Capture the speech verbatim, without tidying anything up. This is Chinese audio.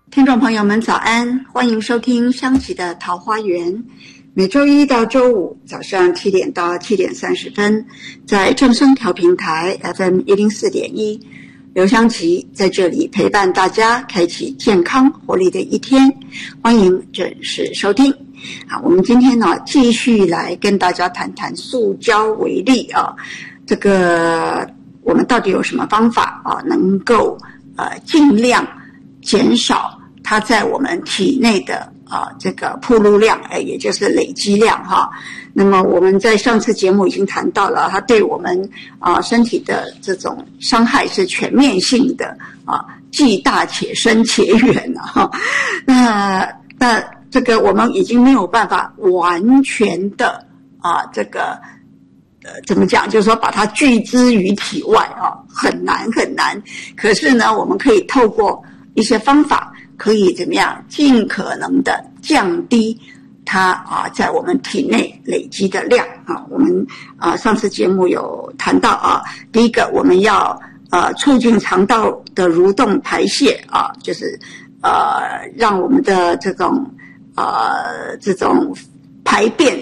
听众朋友们早安，欢迎收听香琪的桃花源。每周一到周五早上七点到七点三十分，在正声调频台 F M 一零四点一，刘香琪在这里陪伴大家，开启健康活力的一天。欢迎准时收听。好，我们今天呢继续来跟大家谈谈塑胶微粒啊，这个我们到底有什么方法啊，能够呃尽量减少它在我们体内的啊这个暴露量，哎，也就是累积量哈。那么我们在上次节目已经谈到了，它对我们啊身体的这种伤害是全面性的啊，既大且深且远了哈。那那这个我们已经没有办法完全的啊这个。呃，怎么讲？就是说，把它拒之于体外啊，很难很难。可是呢，我们可以透过一些方法，可以怎么样，尽可能的降低它啊在我们体内累积的量啊。我们啊上次节目有谈到啊，第一个我们要呃促进肠道的蠕动排泄啊，就是呃让我们的这种呃这种排便